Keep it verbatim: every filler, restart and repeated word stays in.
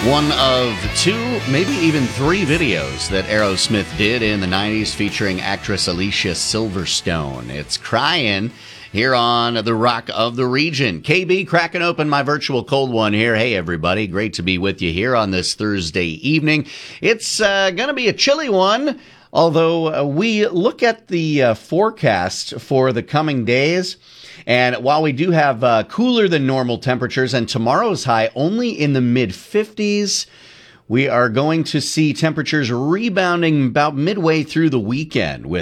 One of two, maybe even three videos that Aerosmith did in the nineties featuring actress Alicia Silverstone. It's Crying here on the Rock of the Region. K B cracking open my virtual cold one here. Hey, everybody. Great to be with you here on this Thursday evening. It's uh, going to be a chilly one, although uh, we look at the uh, forecast for the coming days. And while we do have uh, cooler than normal temperatures and tomorrow's high only in the mid fifties, we are going to see temperatures rebounding about midway through the weekend with